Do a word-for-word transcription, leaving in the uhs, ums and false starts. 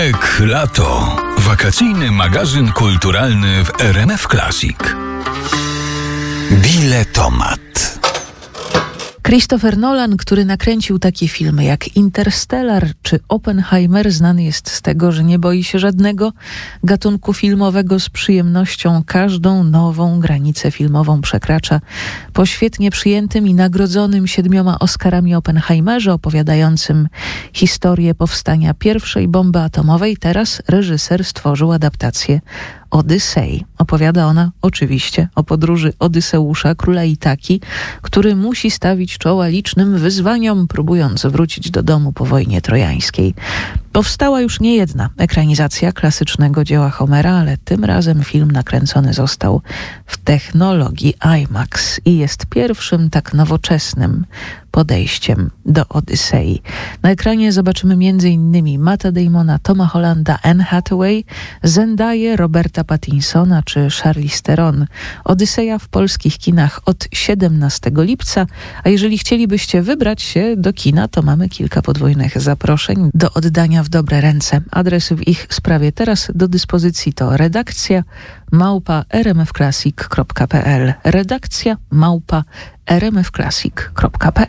Ek Lato. Wakacyjny magazyn kulturalny w R M F Classic. Biletomat. Christopher Nolan, który nakręcił takie filmy jak Interstellar czy Oppenheimer, znany jest z tego, że nie boi się żadnego gatunku filmowego, z przyjemnością każdą nową granicę filmową przekracza. Po świetnie przyjętym i nagrodzonym siedmioma Oscarami Oppenheimerze, opowiadającym historię powstania pierwszej bomby atomowej, teraz reżyser stworzył adaptację Odysei. Opowiada ona oczywiście o podróży Odyseusza, króla Itaki, który musi stawić czoła licznym wyzwaniom, próbując wrócić do domu po wojnie trojańskiej. Powstała już niejedna ekranizacja klasycznego dzieła Homera, ale tym razem film nakręcony został w technologii IMAX i jest pierwszym tak nowoczesnym podejściem do Odysei. Na ekranie zobaczymy między innymi Matta Damona, Toma Hollanda, Anne Hathaway, Zendaję, Roberta Pattinsona czy Charlize Theron. Odyseja w polskich kinach od siedemnastego lipca, a jeżeli chcielibyście wybrać się do kina, to mamy kilka podwójnych zaproszeń do oddania w dobre ręce. Adres w ich sprawie teraz do dyspozycji to redakcja małpa r m f classic kropka p l. Redakcja małpa r m f classic kropka p l.